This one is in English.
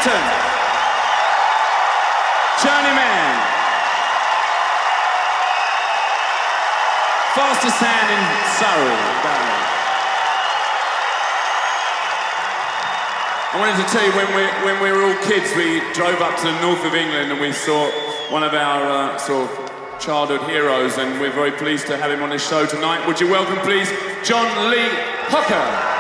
Clapton. Journeyman. Fastest hand in Surrey. I wanted to tell you, when we were all kids, we drove up to the north of England and we saw one of our sort of childhood heroes, and we're very pleased to have him on this show tonight. Would you welcome, please, John Lee Hooker?